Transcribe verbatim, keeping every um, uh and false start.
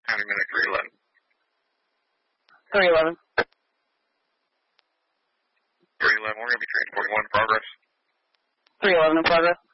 County Medic three eleven. three eleven. three eleven, we're going to be transporting one in progress. three eleven in progress.